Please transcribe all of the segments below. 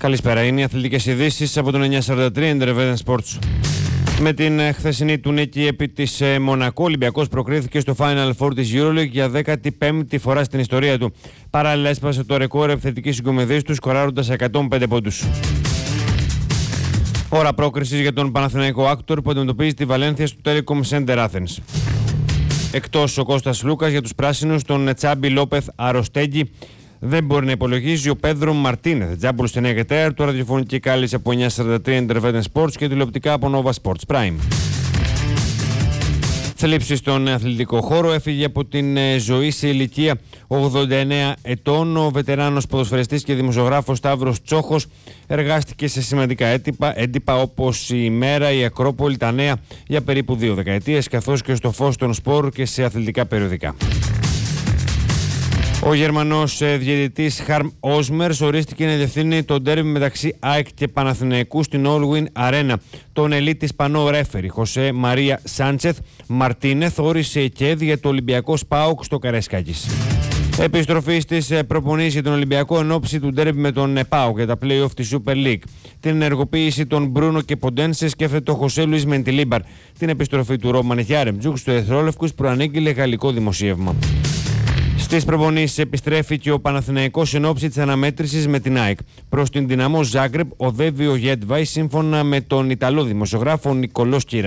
Καλησπέρα, είναι οι αθλητικές ειδήσεις από τον 943 Intervention Sports. Με την χθεσινή του νίκη επί της Μονακό, ο Ολυμπιακός προκρίθηκε στο Final Four της EuroLeague για 15η φορά στην ιστορία του. Παράλληλα έσπασε το ρεκόρ επιθετικής συγκομιδής του, σκοράροντας 105 πόντους. Ώρα πρόκρισης για τον Παναθηναϊκό Άκτορ που αντιμετωπίζει τη Βαλένθια στο Telecom Center Athens. Εκτός ο Κώστας Λούκας για τους πράσινους, τον Τσάμπι Λόπεθ Αροστέγγι δεν μπορεί να υπολογίζει ο Πέδρο Μαρτίνεθ. Τζάμπολ στην 9 και 4, τώρα ραδιοφωνική κάλυψη από 943 Intervention Sports και τηλεοπτικά από Nova Sports Prime. Θλίψη στον αθλητικό χώρο, έφυγε από την ζωή σε ηλικία 89 ετών. Ο βετεράνος ποδοσφαιριστής και δημοσιογράφος Σταύρος Τσόχος εργάστηκε σε σημαντικά έντυπα όπως η Μέρα, η Ακρόπολη, τα Νέα για περίπου 2 δεκαετίες, καθώς και στο Φως των Σπορ και σε αθλητικά περιοδικά. Ο Γερμανός διαιτητής Χαρμ Όσμερς ορίστηκε να διευθύνει το ντέρμπι μεταξύ ΑΕΚ και Παναθηναϊκού στην All-Win Arena. Τον ελίτ Ισπανό ρέφερι Χωσέ Μαρία Σάντσεθ Μαρτίνεθ όρισε ΚΕΔ για το Ολυμπιακό ΠΑΟΚ στο Καραϊσκάκης. Επιστροφή στις προπονήσεις για τον Ολυμπιακό εν ώψη του ντέρμπι με τον ΠΑΟΚ για τα play-off της Super League. Την ενεργοποίηση των Μπρούνο και Ποντένσε σκέφτεται ο Χωσέ Λουίς Μεντιλίμπαρ. Την επιστροφή του Ρόμαν Γιάρεμτζουκ στο Εθρόλευκους προανήγγειλε γαλλικό δημοσίευμα. Στις προπονήσεις επιστρέφει και ο Παναθηναϊκός εν ώψη της αναμέτρησης με την ΑΕΚ. Προς την Δυναμό Ζάγκρεπ οδεύει ο Γέντβαϊ σύμφωνα με τον Ιταλό δημοσιογράφο Νικολό Σκύρα.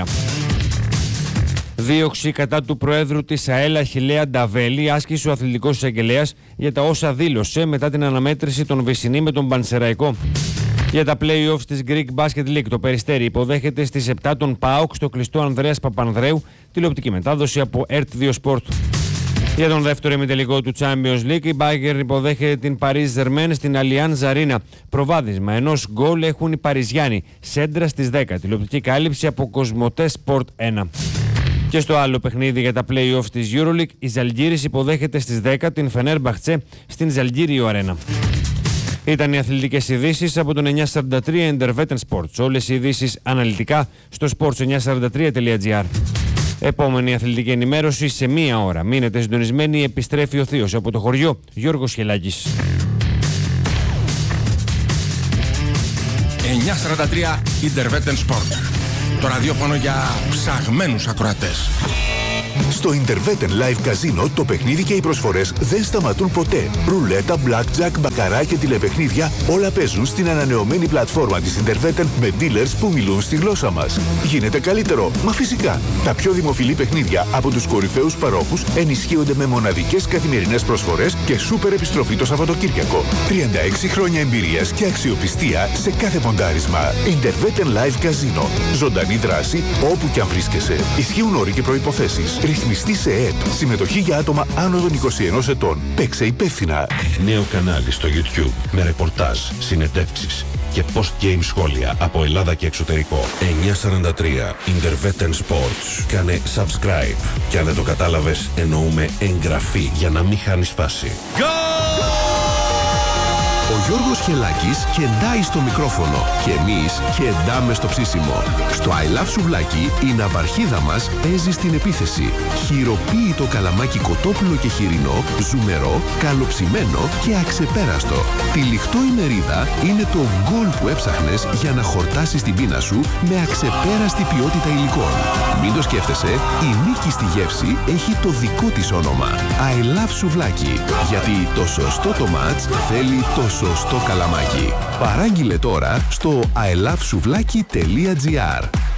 Δίωξη κατά του Προέδρου της ΑΕΛ Αχιλλέα Νταβέλη άσκησε ο αθλητικός εισαγγελέας για τα όσα δήλωσε μετά την αναμέτρηση των Βυσσινή με τον Πανσεραϊκό. Για τα play-offs της Greek Basket League, το Περιστέρι υποδέχεται στις 7 τον ΠΑΟΚ στο κλειστό Ανδρέας Παπανδρέου, τηλεοπτική μετάδοση από ERT2 Sport. Για τον δεύτερο ημιτελικό του Champions League, η Bayern υποδέχεται την Paris Germain στην Allianz Arena. Προβάδισμα ενός γκολ έχουν οι Παριζιάνοι. Σέντρα στις 10. Τηλεοπτική κάλυψη από Κοσμοτέ Sport 1. Και στο άλλο παιχνίδι για τα play-offs της EuroLeague, η Ζαλγκύρης υποδέχεται στις 10 την Φενέρμπαχτσε στην Ζαλγκύριο Arena. Ήταν οι αθλητικές ειδήσεις από τον 943 Intervention Sports. Όλες οι ειδήσεις αναλυτικά στο sports943.gr. Επόμενη αθλητική ενημέρωση σε 1 ώρα. Μείνετε συντονισμένοι, επιστρέφει ο Θείος από το χωριό Γιώργος Χελάκης. 943 Intervention Sport. Το ραδιόφωνο για ψαγμένους ακροατές. Στο Intervention Live Casino το παιχνίδι και οι προσφορές δεν σταματούν ποτέ. Ρουλέτα, blackjack, μπακαρά και τηλεπαιχνίδια όλα παίζουν στην ανανεωμένη πλατφόρμα της Intervention με dealers που μιλούν στη γλώσσα μας. Γίνεται καλύτερο, μα φυσικά. Τα πιο δημοφιλή παιχνίδια από τους κορυφαίους παρόχους ενισχύονται με μοναδικές καθημερινές προσφορές και σούπερ επιστροφή το Σαββατοκύριακο. 36 χρόνια εμπειρίας και αξιοπιστία σε κάθε ποντάρισμα. Intervention Live Casino. Ζωντανή δράση όπου και αν βρίσκεσαι. Ισχύουν όροι και προϋποθέσεις. Ρυθμιστή σε ΕΕΠ. Συμμετοχή για άτομα άνω των 21 ετών. Παίξε υπεύθυνα. Νέο κανάλι στο YouTube με ρεπορτάζ, συνεντεύξεις και post-game σχόλια από Ελλάδα και εξωτερικό. 943 Intervention Sports. Κάνε subscribe. Και αν δεν το κατάλαβες, εννοούμε εγγραφή για να μην χάνεις φάση. Ο Γιώργος Χελάκης κεντάει στο μικρόφωνο και εμείς κεντάμε στο ψήσιμο. Στο I Love Σουβλάκι η ναυαρχίδα μας παίζει στην επίθεση. Χειροποίητο καλαμάκι κοτόπουλο και χοιρινό, ζουμερό, καλοψημένο και αξεπέραστο. Τυλιχτό η μερίδα είναι το γκολ που έψαχνες για να χορτάσεις την πείνα σου με αξεπέραστη ποιότητα υλικών. Μην το σκέφτεσαι, η νίκη στη γεύση έχει το δικό της όνομα. I Love Σουβλάκι. Γιατί το σωστό το μάτς θέλει το σωστό καλαμάκι. Παράγγειλε τώρα στο ilovesuvlaki.gr.